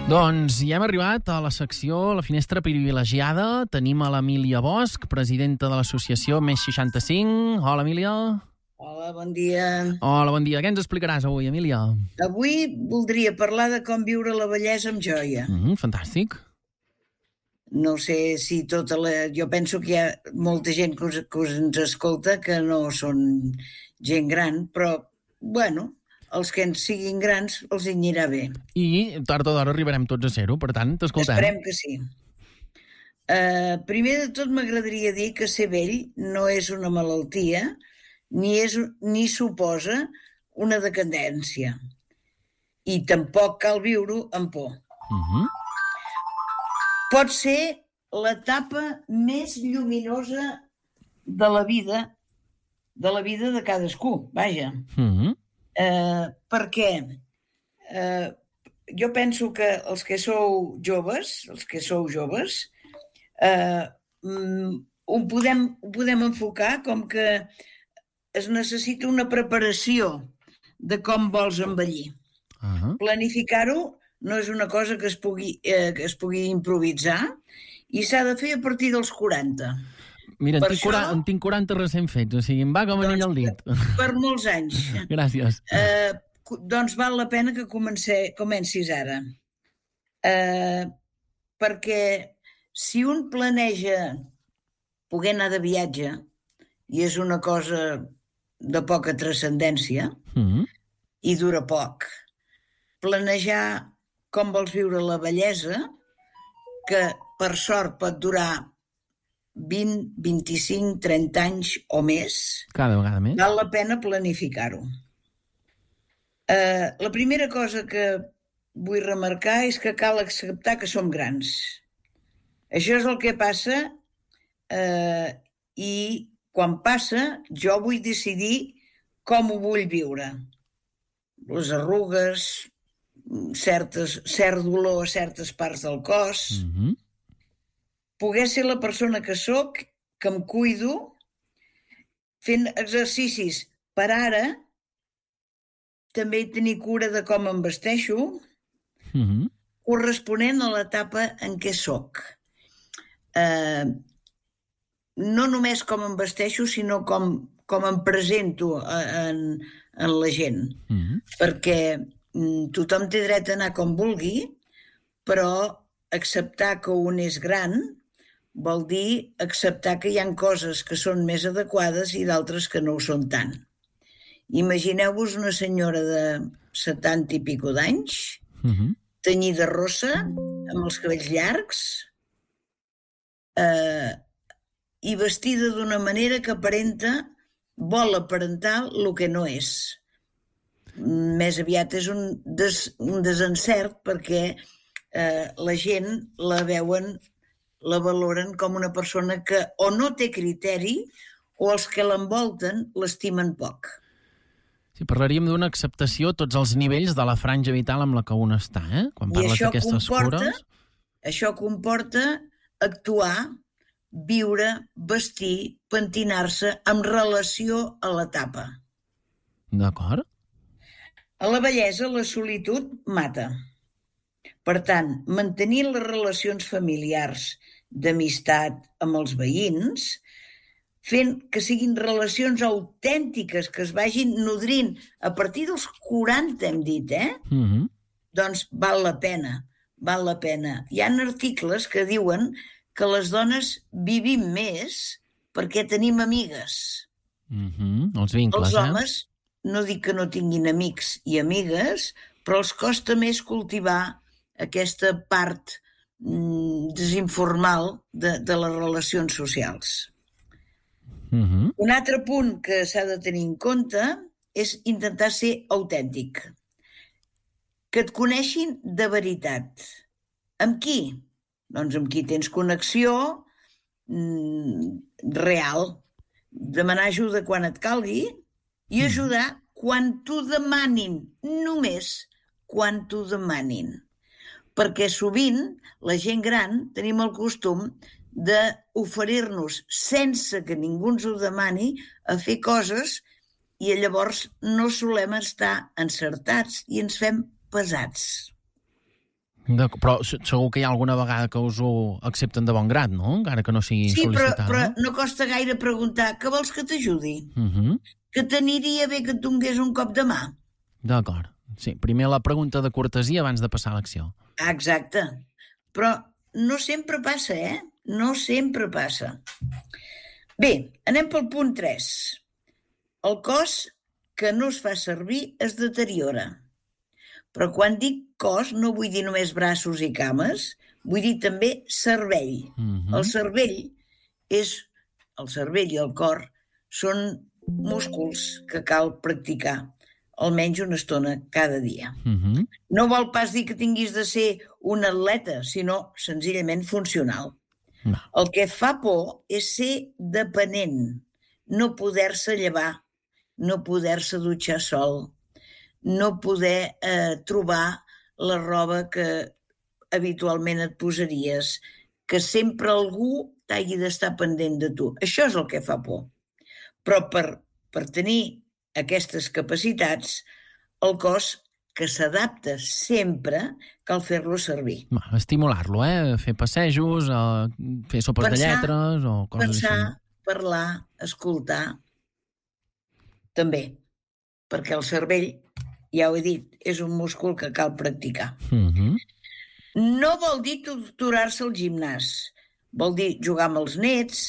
Doncs ja hem arribat a la secció La Finestra Privilegiada. Tenim a l'Emília Bosch, presidenta de l'associació Més 65. Hola, Emília. Hola, bon dia. Hola, bon dia. Què ens explicaràs avui, Emília? Avui voldria parlar de com viure la vellesa amb joia. Fantàstic. No sé si Jo penso que hi ha molta gent que ens escolta que no són gent gran, però, bueno, els que ens siguin grans els hi anirà bé. I tard o d'hora arribarem tots a ser-ho, per tant, t'escoltem. Esperem que sí. Primer de tot m'agradaria dir que ser vell no és una malaltia ni suposa una decadència. I tampoc cal viure-ho amb por. Pot ser l'etapa més lluminosa de la vida de cadascú, vaja. Perquè jo penso que els que sou joves, ho podem enfocar com que es necessita una preparació de com vols envellir. Planificar-ho no és una cosa que es pugui improvisar i s'ha de fer a partir dels 40. Mira, en tinc 40 recent fets, o sigui, em va com anell al dit. Per molts anys. Gràcies. Doncs val la pena que comencis ara. Perquè si un planeja poder anar de viatge, i és una cosa de poca transcendència, i dura poc, planejar com vols viure la vellesa, que per sort pot durar 20, 25, 30 anys o més, cada vegada més, val la pena planificar-ho. La primera cosa que vull remarcar és que cal acceptar que som grans. Això és el que passa i quan passa jo vull decidir com ho vull viure. Les arrugues, cert dolor a certes parts del cos, poder ser la persona que sóc, que em cuido, fent exercicis per ara, també tenir cura de com em vesteixo, corresponent a l'etapa en què sóc. No només com em vesteixo, sinó com em presento en la gent. Perquè tothom té dret a anar com vulgui, però acceptar que un és gran vol dir acceptar que hi ha coses que són més adequades i d'altres que no ho són tant. Imagineu-vos una senyora de 70 i pico d'anys, tenyida rossa, amb els cabells llargs, i vestida d'una manera que vol aparentar el que no és. Més aviat és un desencert perquè la gent la veuen, la valoren com una persona que o no té criteri o els que l'envolten l'estimen poc. Sí, parlaríem d'una acceptació a tots els nivells de la franja vital amb la que un està, quan parles d'aquestes cures. Això comporta actuar, viure, vestir, pentinar-se en relació a l'etapa. D'acord. A la vellesa, la solitud mata. Per tant, mantenir les relacions familiars d'amistat amb els veïns, fent que siguin relacions autèntiques, que es vagin nodrint a partir dels 40, hem dit, Doncs val la pena. Hi ha articles que diuen que les dones vivim més perquè tenim amigues. Els vincles, Els homes, no dic que no tinguin amics i amigues, però els costa més cultivar aquesta part desinformal de les relacions socials. Un altre punt que s'ha de tenir en compte és intentar ser autèntic. Que et coneixin de veritat. Amb qui? Doncs amb qui tens connexió real. Demanar ajuda quan et calgui i ajudar quan t'ho demanin, només quan t'ho demanin. Perquè sovint la gent gran tenim el costum d'oferir-nos sense que ningú ens ho demani a fer coses i llavors no solem estar encertats i ens fem pesats. Però segur que hi ha alguna vegada que us ho accepten de bon grat, no? Encara que no sigui sol·licitat. Sí, però no costa gaire preguntar què vols que t'ajudi? Que t'aniria bé que et donés un cop de mà? D'acord. Sí, primer la pregunta de cortesia abans de passar a l'acció. Exacte. Però no sempre passa, No sempre passa. Bé, anem pel punt 3. El cos que no es fa servir es deteriora. Però quan dic cos no vull dir només braços i cames, vull dir també cervell. El cervell i el cor són músculs que cal practicar almenys una estona cada dia. No vol pas dir que tinguis de ser un atleta, sinó senzillament funcional. El que fa por és ser dependent, no poder-se llevar, no poder-se dutxar sol, no poder trobar la roba que habitualment et posaries, que sempre algú t'hagi d'estar pendent de tu. Això és el que fa por. Però per tenir aquestes capacitats, el cos que s'adapta sempre cal fer-lo servir. Estimular-lo, fer passejos, fer sopes de lletres o coses així. Pensar, parlar, escoltar, també, perquè el cervell, ja ho he dit, és un múscul que cal practicar. No vol dir torturar-se al gimnàs, vol dir jugar amb els nets,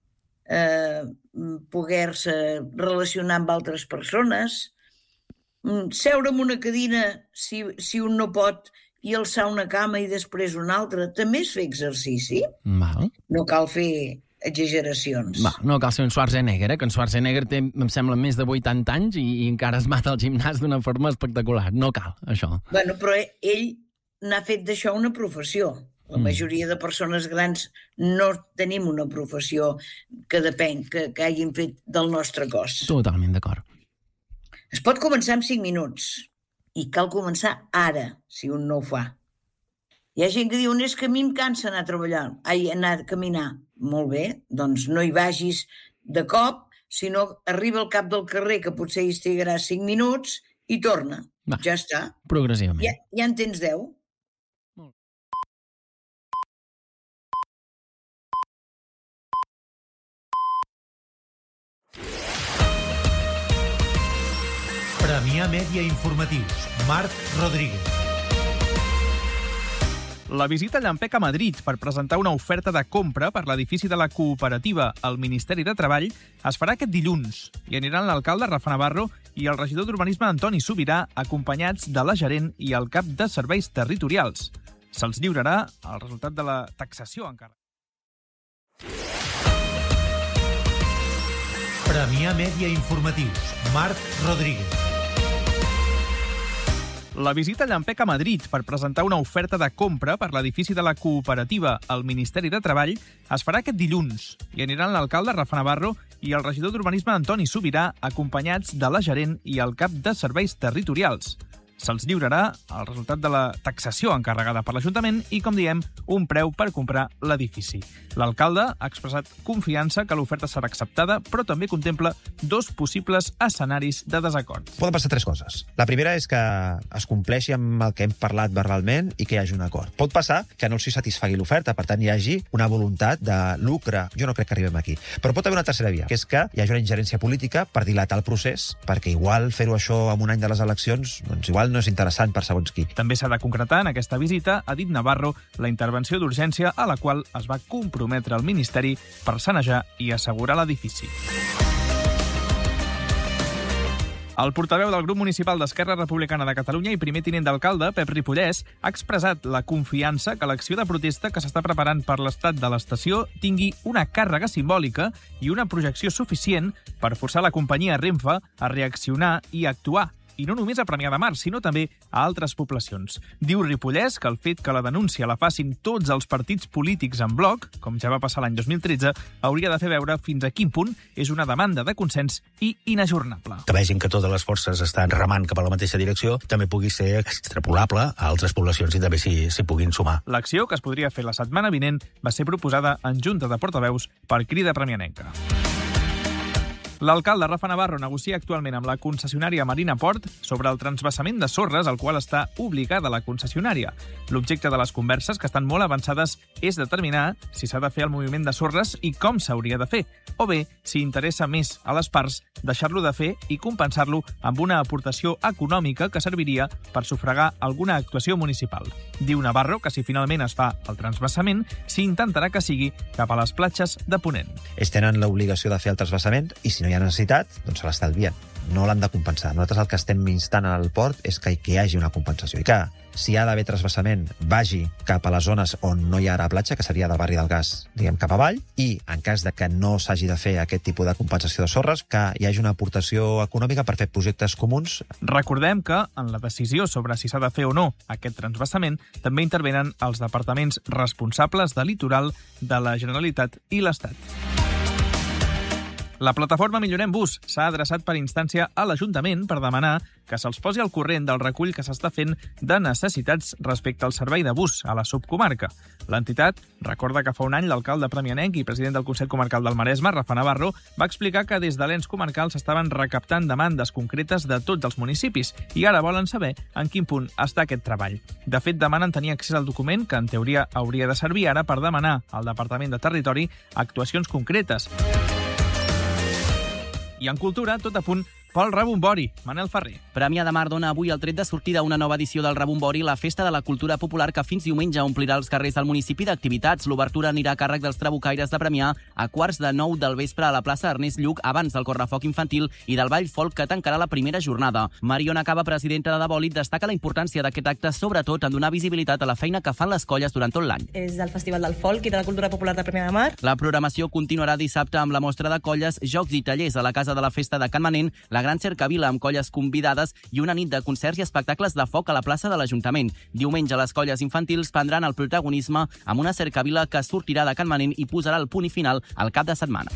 poder-se relacionar amb altres persones, seure en una cadira si un no pot i alçar una cama i després una altra, també és fer exercici. No cal fer exageracions. No cal ser un Schwarzenegger, que en Schwarzenegger té, em sembla, més de 80 anys i encara es mata al gimnàs d'una forma espectacular. No cal, això. Però ell n'ha fet d'això una professió. La majoria de persones grans no tenim una professió que depèn, que hagin fet del nostre cos. Totalment d'acord. Es pot començar en 5 minuts i cal començar ara, si un no ho fa. Hi ha gent que diu, és que a mi em cansa anar a caminar. Molt bé, doncs no hi vagis de cop, sinó arriba al cap del carrer, que potser hi estigaràs 5 minuts, i torna. Ja està. Progressivament. Ja en tens 10. Premià Mèdia Informatius. Marc Rodríguez. La visita Llampec a Madrid per presentar una oferta de compra per l'edifici de la cooperativa al Ministeri de Treball es farà aquest dilluns. Hi aniran l'alcalde Rafa Navarro i el regidor d'Urbanisme Antoni Subirà, acompanyats de la gerent i el cap de serveis territorials. Se'ls lliurarà el resultat de la taxació encara. Premià Mèdia Informatius. Marc Rodríguez. La visita a Llampec a Madrid per presentar una oferta de compra per l'edifici de la cooperativa al Ministeri de Treball es farà aquest dilluns. Hi aniran l'alcalde Rafa Navarro i el regidor d'Urbanisme Antoni Subirà, acompanyats de la gerent i el cap de serveis territorials. Se'ls lliurarà el resultat de la taxació encarregada per l'Ajuntament i, com diem, un preu per comprar l'edifici. L'alcalde ha expressat confiança que l'oferta serà acceptada, però també contempla 2 possibles escenaris de desacord. Poden passar 3 coses. La primera és que es compleixi amb el que hem parlat verbalment i que hi hagi un acord. Pot passar que no s'hi satisfagui l'oferta, per tant hi hagi una voluntat de lucre. Jo no crec que arribem aquí. Però pot haver una tercera via, que és que hi hagi una ingerència política per dilatar el procés, perquè igual fer-ho això en un any de les eleccions, doncs igual no és interessant per segons qui. També s'ha de concretar en aquesta visita, ha dit Navarro, la intervenció d'urgència a la qual es va comprometre el Ministeri per sanejar i assegurar l'edifici. El portaveu del grup municipal d'Esquerra Republicana de Catalunya i primer tinent d'alcalde, Pep Ripollès, ha expressat la confiança que l'acció de protesta que s'està preparant per l'estat de l'estació tingui una càrrega simbòlica i una projecció suficient per forçar la companyia Renfe a reaccionar i actuar, i no només a Premià de Mar, sinó també a altres poblacions. Diu Ripollès que el fet que la denúncia la facin tots els partits polítics en bloc, com ja va passar l'any 2013, hauria de fer veure fins a quin punt és una demanda de consens i inajornable. Que vegin que totes les forces estan remant cap a la mateixa direcció també pugui ser extrapolable a altres poblacions i també s'hi puguin sumar. L'acció, que es podria fer la setmana vinent, va ser proposada en Junta de Portaveus per Crida Premianenca. L'alcalde Rafa Navarro negocia actualment amb la concessionària Marina Port sobre el transvasament de sorres al qual està obligada la concessionària. L'objecte de les converses, que estan molt avançades, és determinar si s'ha de fer el moviment de sorres i com s'hauria de fer, o bé, si interessa més a les parts, deixar-lo de fer i compensar-lo amb una aportació econòmica que serviria per sufragar alguna actuació municipal. Diu Navarro que si finalment es fa el transvasament, s'intentarà que sigui cap a les platges de Ponent. Ells tenen l'obligació de fer el transvasament i si no hi ha necessitat, doncs se l'estalvien. No l'han de compensar. Nosaltres el que estem instant al port és que hi hagi una compensació. I que, si hi ha d'haver transvasament, vagi cap a les zones on no hi ha ara platja, que seria del barri del Gas, diguem, cap avall, i en cas de que no s'hagi de fer aquest tipus de compensació de sorres, que hi hagi una aportació econòmica per fer projectes comuns. Recordem que en la decisió sobre si s'ha de fer o no aquest transvasament també intervenen els departaments responsables de litoral de la Generalitat i l'Estat. La plataforma Millorem Bus s'ha adreçat per instància a l'Ajuntament per demanar que se'ls posi al corrent del recull que s'està fent de necessitats respecte al servei de bus a la subcomarca. L'entitat recorda que fa un any l'alcalde premianenc i president del Consell Comarcal del Maresme, Rafa Navarro, va explicar que des de l'ens comarcal s'estaven recaptant demandes concretes de tots els municipis i ara volen saber en quin punt està aquest treball. De fet, demanen tenir accés al document que en teoria hauria de servir ara per demanar al Departament de Territori actuacions concretes. I en cultura, tot a punt pel Rebombori. Manel Ferrer. Premià de Mar dona avui el tret de sortida a una nova edició del Rebombori, la festa de la cultura popular que fins diumenge omplirà els carrers del municipi d'activitats. L'obertura anirà a càrrec dels trabucaires de Premià a 8:45 del vespre a la plaça Ernest Lluch, abans del correfoc infantil i del ball folk que tancarà la primera jornada. Mariona Cava, presidenta de Debòlit, destaca la importància d'aquest acte, sobretot en donar visibilitat a la feina que fan les colles durant tot l'any. És el Festival del Folk i de la Cultura Popular de Premià de Mar. La programació continuarà dissabte amb la mostra de colles, jocs i tallers a la Casa de la Festa de Can Manent, la gran cercavila amb colles convidades i una nit de concerts i espectacles de foc a la plaça de l'Ajuntament. Diumenge les colles infantils prendran el protagonisme amb una cercavila que sortirà de Can Manent i posarà el punt i final al cap de setmana.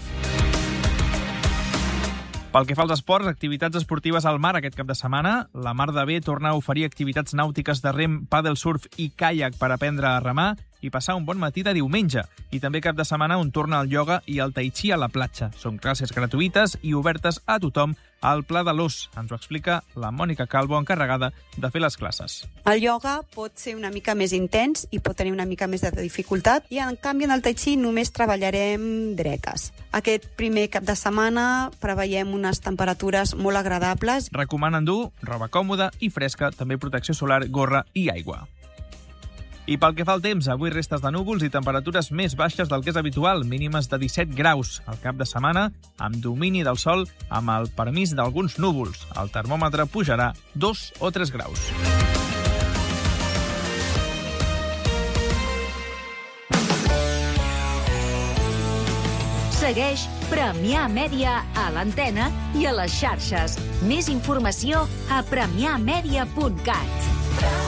Pel que fa als esports, activitats esportives al mar aquest cap de setmana. La Mar de Bé torna a oferir activitats nàutiques de rem, pàdel surf i caiac per aprendre a remar i passar un bon matí de diumenge. I també cap de setmana on torna el ioga i el tai chi a la platja. Són classes gratuïtes i obertes a tothom al Pla de l'Os. Ens ho explica la Mònica Calvo, encarregada de fer les classes. El ioga pot ser una mica més intens i pot tenir una mica més de dificultat i, en canvi, en el tai chi només treballarem dretes. Aquest primer cap de setmana preveiem unes temperatures molt agradables. Recomanen dur roba còmoda i fresca, també protecció solar, gorra i aigua. I pel que fa al temps, avui restes de núvols i temperatures més baixes del que és habitual, mínimes de 17 graus. El cap de setmana, amb domini del sol, amb el permís d'alguns núvols. El termòmetre pujarà 2 o 3 graus. Segueix Premià Mèdia a l'antena i a les xarxes. Més informació a premiamèdia.cat.